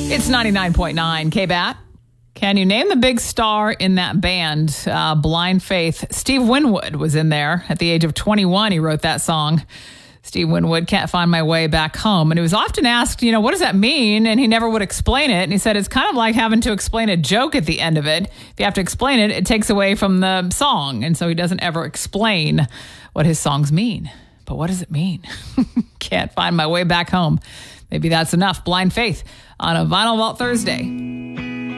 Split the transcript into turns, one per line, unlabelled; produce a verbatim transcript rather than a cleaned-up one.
It's ninety-nine point nine K B A T. Can you name the big star in that band, uh, Blind Faith? Steve Winwood was in there. At the age of twenty-one, he wrote that song. Steve Winwood, Can't Find My Way Back Home. And he was often asked, you know, what does that mean? And he never would explain it. And he said, it's kind of like having to explain a joke at the end of it. If you have to explain it, it takes away from the song. And so he doesn't ever explain what his songs mean. But what does it mean? Can't find my way back home. Maybe that's enough. Blind Faith on a Vinyl Vault Thursday.